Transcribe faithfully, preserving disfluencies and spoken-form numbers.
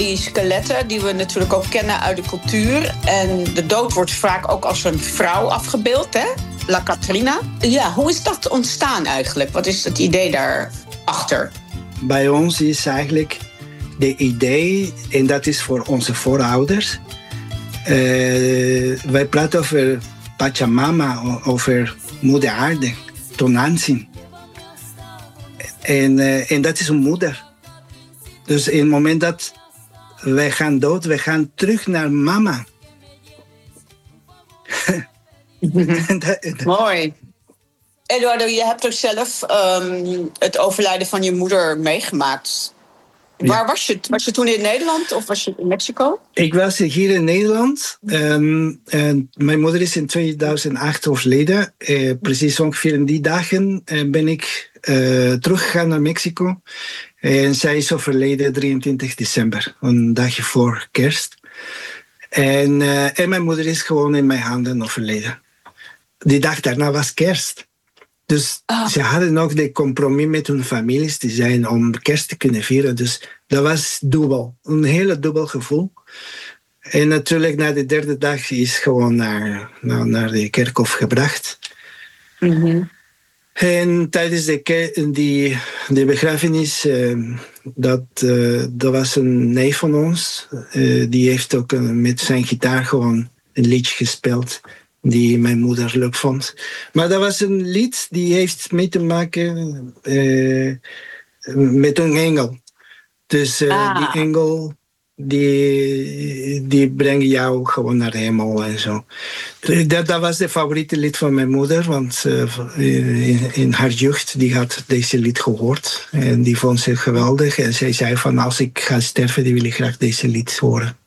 Die skeletten die we natuurlijk ook kennen uit de cultuur. En de dood wordt vaak ook als een vrouw afgebeeld, hè? La Catrina. Ja, hoe is dat ontstaan eigenlijk? Wat is het idee daarachter? Bij ons is eigenlijk de idee, en dat is voor onze voorouders. Uh, wij praten over Pachamama, over moeder aarde, Tonantzin. En, uh, en dat is een moeder. Dus in het moment dat wij gaan dood, wij gaan terug naar mama. Mooi. Eduardo, je hebt ook zelf um, het overlijden van je moeder meegemaakt. Ja. Waar was je? Was je toen in Nederland of was je in Mexico? Ik was hier in Nederland. Um, en mijn moeder is in tweeduizend acht overleden. Uh, precies ongeveer in die dagen uh, ben ik uh, teruggegaan naar Mexico. En zij is overleden drieëntwintig december, een dagje voor kerst. En, uh, en mijn moeder is gewoon in mijn handen overleden. Die dag daarna was kerst. Dus oh. Ze hadden ook de compromis met hun families die zijn om kerst te kunnen vieren. Dus dat was dubbel. Een hele dubbel gevoel. En natuurlijk na de derde dag is gewoon naar, naar, naar de kerkhof gebracht. Mm-hmm. En tijdens de, ke- die, de begrafenis, uh, dat, uh, dat was een neef van ons. Uh, die heeft ook uh, met zijn gitaar gewoon een liedje gespeeld die mijn moeder leuk vond. Maar dat was een lied die heeft mee te maken uh, met een engel. Dus uh, ah. die engel die, die brengt jou gewoon naar de hemel en zo. Dat, dat was de favoriete lied van mijn moeder, want uh, in, in haar jeugd die had deze lied gehoord en die vond ze geweldig. En zij zei van als ik ga sterven, die wil ik graag deze lied horen.